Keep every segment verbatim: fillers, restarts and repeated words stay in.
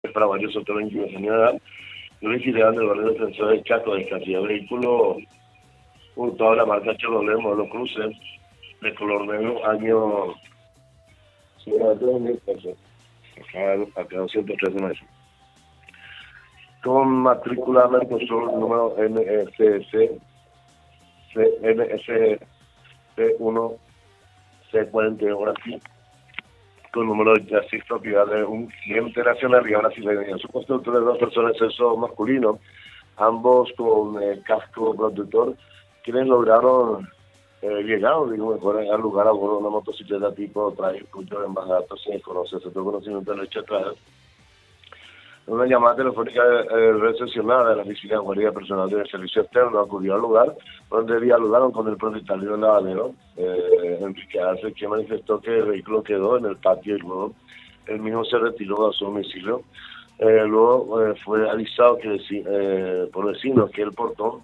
paraguayo Sotero en Quinceañera, retirado del barrio defensor del Chaco, descartía vehículo hurtado a la marca Chevrolet modelo Cruze, de color negro, año dos mil pesos, acá doscientos trece meses. Con matrícula Mercosur número N S C N S C uno C cuarenta y uno Brasil, con número de chasis propiedad de un cliente nacionalidad brasileña. Su constructor de dos personas de sexo masculino, ambos con eh, casco protector, quienes lograron eh, llegar, digo mejor, al lugar a bordo de una motocicleta tipo traje, cuyo en barato se conoce, se tuvo conocimiento de la hecha atrás. Una llamada telefónica eh, recepcionada de la oficina de guardia personal del servicio externo acudió al lugar, donde dialogaron con el propietario del lavadero, eh, Enrique Arce, quien manifestó que el vehículo quedó en el patio y luego el mismo se retiró a su domicilio. Eh, luego eh, fue avisado que eh, por vecinos que el portón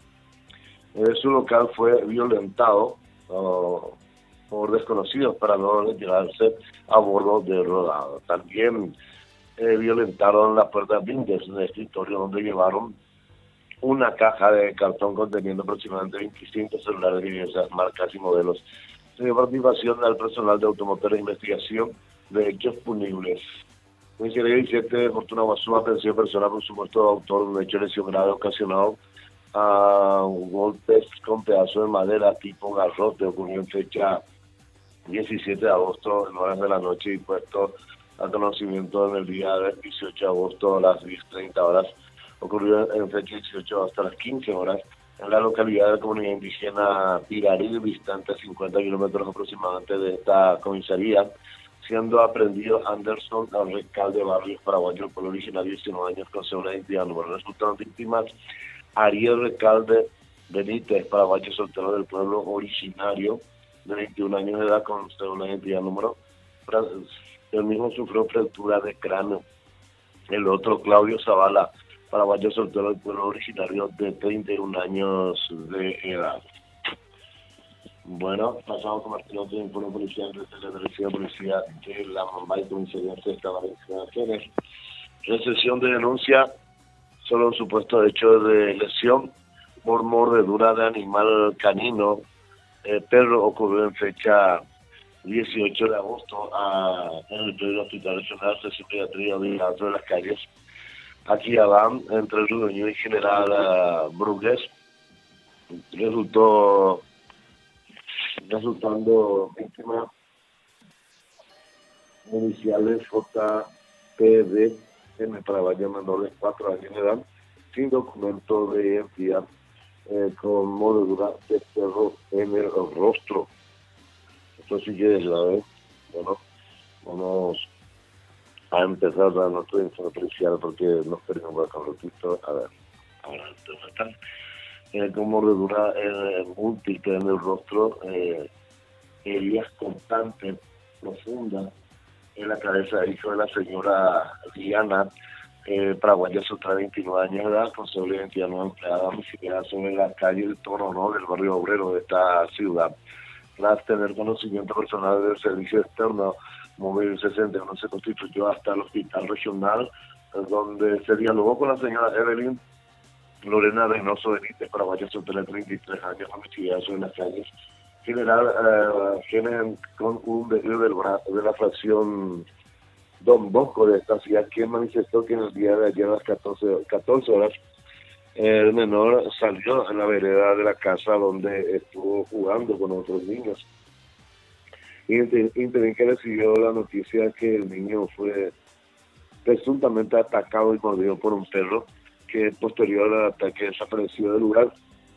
de su local fue violentado oh, por desconocidos para no retirarse a bordo del rodado. También Eh, violentaron la puerta blindes del escritorio, donde llevaron una caja de cartón conteniendo aproximadamente veinticinco celulares de diversas marcas y modelos. Se dio participación al personal de automotores de investigación de hechos punibles. En el diecisiete de Fortuna Guazú aprehensión personal por supuesto autor de un hecho de lesión grave ocasionado a golpes con pedazos de madera tipo garrote, ocurrió en fecha diecisiete de agosto en horas de la noche y puesto a conocimiento en el día del dieciocho de agosto a las diez treinta horas. Ocurrió en fecha dieciocho hasta las quince horas en la localidad de la comunidad indígena Pirarí, distante a cincuenta kilómetros aproximadamente de esta comisaría, siendo aprendido Anderson Recalde Barrios, paraguayo, por originario, diecinueve años, con segunda identidad. Número resultaron víctimas Ariel Recalde Benítez, paraguayo, soltero del pueblo originario, de veintiún años de edad, con segunda identidad. Número el mismo sufrió fractura de cráneo. El otro, Claudio Zavala, paraguayo, soltero del pueblo originario, de treinta y un años de edad. Bueno, pasamos con Martín Otto, informe policial de la Dirección de Policía de la Mambay, comisaría sexta, Valencia. Recepción de denuncia sobre un supuesto hecho de lesión por mordedura de animal canino. Eh, perro ocurrió en fecha dieciocho de agosto a, en el Pedro Hospital Regional de Psiquiatría de las calles. Aquí van entre el Rudoño y General uh, Brugués. Resultó resultando víctima iniciales J P D M para Valle menores cuatro años de edad, sin documento de identidad, eh, con mordedura de perro en el rostro. Esto sí que es grave. Bueno, vamos a empezar a nuestro informe policial porque nos perdimos con los títulos. A ver, ahora están eh, con mordedura eh, múltiple en el rostro, eh, heridas constantes, profundas en la cabeza, hijo de la señora Diana, eh, paraguaya, otra veintinueve años de edad, con segunda identidad no empleada, domiciliada sobre la calle del Toro, ¿no?, del barrio obrero de esta ciudad. Tras tener conocimiento personal del servicio externo, móvil sesenta y uno se constituyó hasta el hospital regional, donde se dialogó con la señora Evelyn Lorena Reynoso Benítez, paraguaya, soltera de treinta y tres años, domiciliada sobre las calles General eh, Genen, con un vehículo de la fracción Don Bosco de esta ciudad, quien manifestó que en el día de ayer a las catorce horas el menor salió en la vereda de la casa donde estuvo jugando con otros niños. Y intervino que recibió la noticia que el niño fue presuntamente atacado y mordido por un perro, que posterior al ataque desapareció del lugar.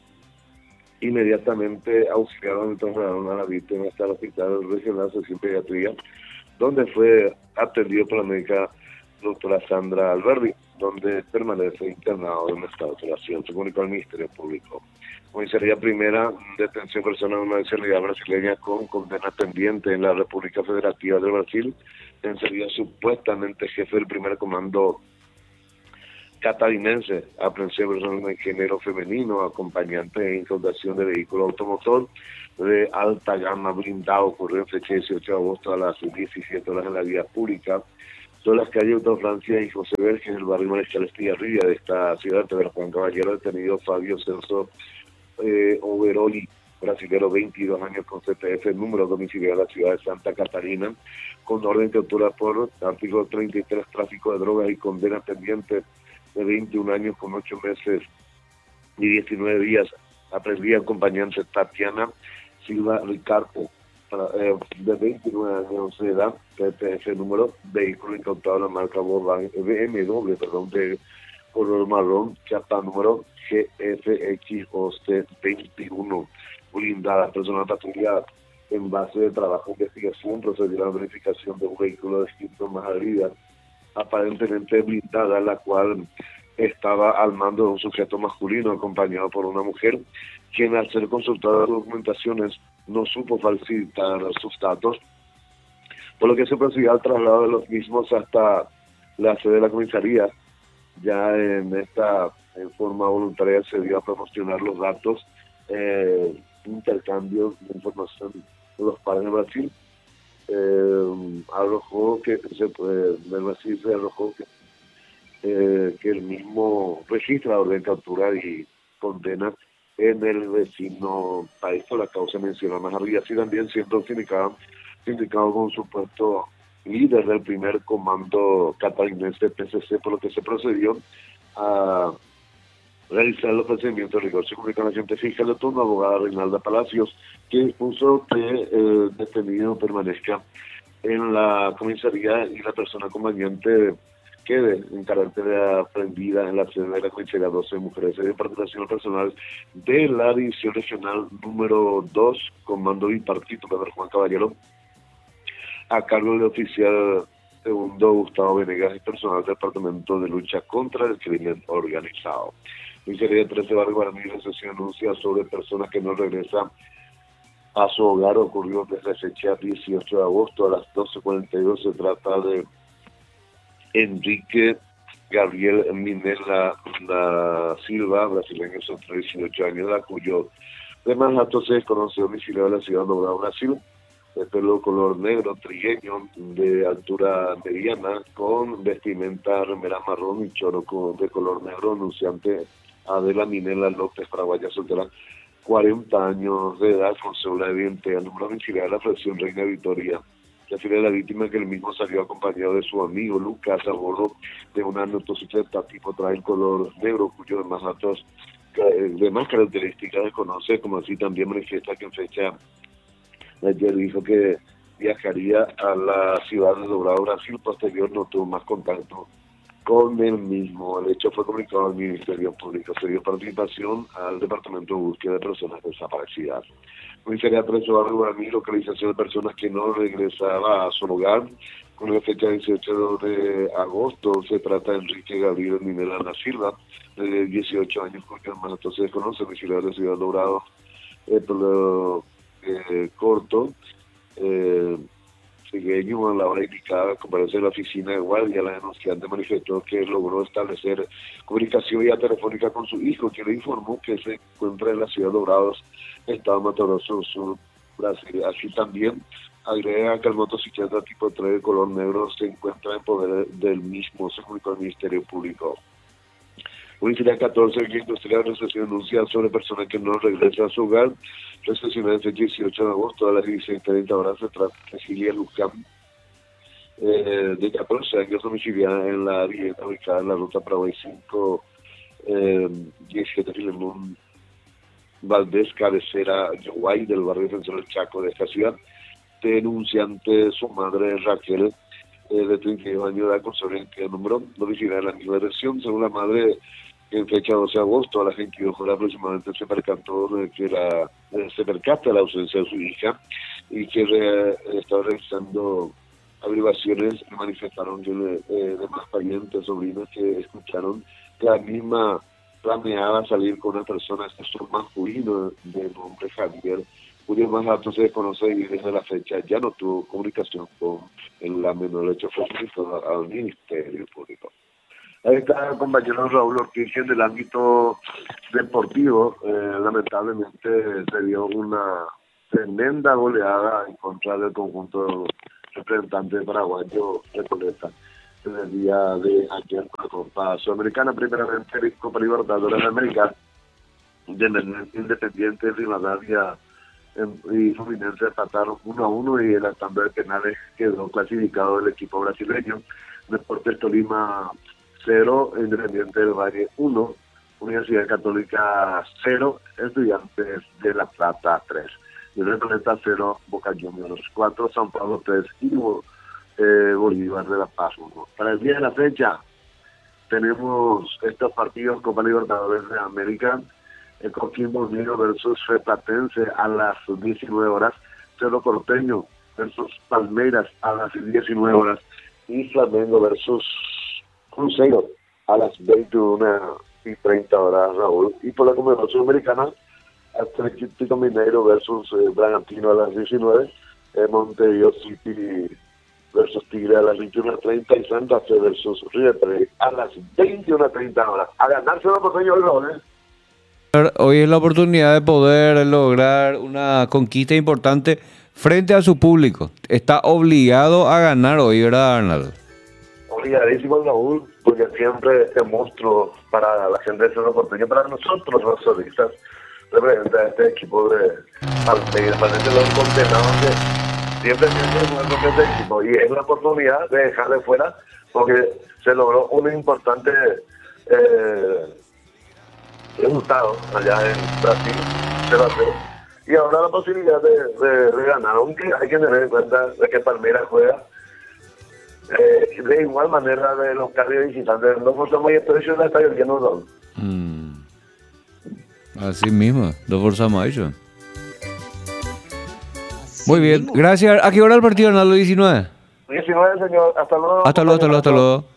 Inmediatamente auxiliaron y trasladaron a la víctima hasta el hospital regional de psiquiatría, donde fue atendido por la médica doctora Sandra Alberdi, donde permanece internado en estado de observación. Se comunicó al Ministerio Público. Comisaría Primera, detención personal de una nacionalidad brasileña con condena pendiente en la República Federativa del Brasil. Sería supuestamente jefe del primer comando catarinense, aprehensión personal de género femenino, acompañante e incautación de vehículo automotor de alta gama blindado, ocurrió en fecha dieciocho de agosto a las diecisiete horas en la vía pública todas las calles de Francia y José Verges, en el barrio Mariscal Estigarribia de esta ciudad de Juan Caballero, detenido Fabio Celso eh, Overoli, brasilero, veintidós años, con C P F, número domiciliario de la ciudad de Santa Catarina, con orden de captura por artículo treinta y tres, tráfico de drogas, y condena pendiente de veintiún años con ocho meses y diecinueve días. Aprendía acompañante Tatiana Silva Ricardo, eh, de veintinueve años de edad, P P F número, vehículo incautado de la marca Volkswagen, B M W, perdón, de color marrón, chapa número G F X O C veintiuno, blindada. Personal patrullada en base de trabajo de investigación procedió a la verificación de un vehículo descrito más arriba, aparentemente blindada, la cual estaba al mando de un sujeto masculino acompañado por una mujer, quien al ser consultada las documentaciones no supo falsificar sus datos, por lo que se procedió al traslado de los mismos hasta la sede de la comisaría. Ya en esta en forma voluntaria se dio a proporcionar los datos, eh, intercambio de información de los padres de Brasil. Eh, arrojó que se puede, de Brasil se arrojó que, eh, que el mismo registrador de captura y condena en el vecino país por la causa mencionada más arriba, así también siendo sindicado, sindicado con supuesto líder del primer comando catarinense P C C, por lo que se procedió a realizar los procedimientos de rigor. Se comunicó a la gente fiscal de turno, abogada Reinalda Palacios, que dispuso que el detenido permanezca en la comisaría y la persona acompañante quede en carácter de aprendida en la sede de la comisaría doce Mujeres de participación personal de la división regional número dos, comando bipartito, Pedro Juan Caballero, a cargo del oficial segundo Gustavo Venegas y personal del Departamento de Lucha contra el Crimen Organizado. Comisaría de trece Barrio Guaraní recibió anuncia sobre personas que no regresan a su hogar. Ocurrió desde la fecha dieciocho de agosto a las doce cuarenta y dos. Se trata de Enrique Gabriel Minella da Silva, brasileño, de dieciocho años, de cuyo demás datos se desconoce, domiciliado en la ciudad de Doblado, Brasil, de pelo color negro, trigueño, de altura mediana, con vestimenta remera marrón y choro de color negro, anunciante Adela Minella López, paraguaya, soltera, cuarenta años de edad, con cédula de identidad, número domiciliario de la Fracción Reina Victoria. Refiere a la víctima que el mismo salió acompañado de su amigo Lucas a bordo de una motocicleta tipo trail color negro, cuyos demás datos, demás características desconoce, como así también manifiesta que en fecha de ayer dijo que viajaría a la ciudad de Doblado, Brasil. Posterior no tuvo más contacto con el mismo. El hecho fue comunicado al Ministerio Público. Se dio participación al Departamento de Búsqueda de Personas Desaparecidas. Comisaría trece Barrio Guaraní, localización de personas que no regresaba a su hogar. Con la fecha dieciocho de agosto, se trata de Enrique Gabriel Minella da Silva, de dieciocho años, porque además entonces se desconoce, domiciliario de la ciudad de Doblado, eh, pero, eh, corto, eh, trigueño. A la hora indicada, comparece en la oficina de guardia, la denunciante manifestó que logró establecer comunicación vía telefónica con su hijo, quien le informó que se encuentra en la ciudad de Dobrados, estado Mato Grosso, sur Brasil. Así también agrega que el motocicleta tipo tres de color negro se encuentra en poder del mismo, se comunicó al Ministerio Público. Comisaría catorce, Villa Industrial, recepción denuncia sobre personas que no regresan a su hogar. Recepción el dieciocho de agosto a las dieciséis treinta horas. Se trata de Cecilia Lucán, eh, de catorce años, domiciliada en la vivienda ubicada en la ruta Paraguay cinco, eh, diecisiete Filemón Valdés, cabecera Yaguay, del barrio Defensor del Chaco de esta ciudad. Denunciante, su madre Raquel, eh, de treinta y dos años de edad, con sobre el número domiciliaria en la misma dirección. Según la madre, en fecha doce de agosto a las veintidós horas aproximadamente se percató de que la, eh, se percata la ausencia de su hija, y que re, estaba realizando averiguaciones que manifestaron que eh, demás parientes, sobrinos, que escucharon que la misma planeaba salir con una persona, este es un masculino de nombre Javier, cuyos más datos se desconoce, y desde la fecha ya no tuvo comunicación con el la menor. Hecho fue comunicado al Ministerio Público. Ahí está el compañero Raúl Ortiz. En el ámbito deportivo, eh, lamentablemente se dio una tremenda goleada en contra del conjunto representante paraguayo Recoleta. en el día de ayer con la Copa Sudamericana, primeramente Copa Libertadores de América, de Independiente, Rivadavia y Fluminense empataron uno a uno y en la tanda de penales quedó clasificado el equipo brasileño. Deportes Tolima cero, Independiente del Valle uno, Universidad Católica cero, Estudiantes de La Plata tres, Recoleta cero, Boca Juniors cuatro, San Pablo tres y eh, Bolívar de La Paz uno. Para el día de la fecha tenemos estos partidos: Copa Libertadores de América, el Coquimbo Unido versus Fe Platense a las diecinueve horas, Cerro Porteño versus Palmeiras a las diecinueve horas y Flamengo versus Cruzeiro a las veintiuna y treinta horas, Raúl. Y por la Conmebol Sudamericana, Atlético Mineiro versus eh, Bragantino a las diecinueve, eh, Montevideo City versus Tigre a las veintiuna treinta y Santa Fe versus River Plate a las veintiuna treinta horas. A ganarse la porteño el Raúl, ¿eh? Hoy es la oportunidad de poder lograr una conquista importante frente a su público. Está obligado a ganar hoy, ¿verdad, Arnaldo? Obligadísimo, Raúl, porque siempre es monstruo para la gente de Cerro Porteño, para nosotros los solistas, representa a este equipo de Palmeiras, parece los condenados que siempre siempre jugar con este equipo, y es una oportunidad de dejarle fuera, porque se logró un importante eh, resultado allá en Brasil, cero a cero, y ahora la posibilidad de, de, de ganar, aunque hay que tener en cuenta de que Palmeiras juega eh, de igual manera de los carriles visitantes. No forzamos el precio del estadio lleno de dos. Mm. Así mismo, dos forzamos eso. Muy bien, gracias. ¿A qué hora el partido, Arnaldo? diecinueve. diecinueve, señor. Hasta luego. Hasta luego, hasta luego, hasta luego.